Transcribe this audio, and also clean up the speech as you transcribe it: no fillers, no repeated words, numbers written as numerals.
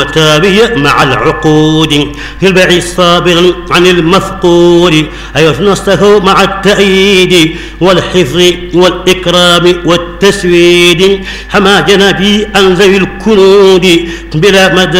تابية مع العقود في البيع صابرا عن المفقود أي نصه مع التأييد والحفظ والإكرام والتسويد حما جنبي عن ذوي الكنود بلا مدى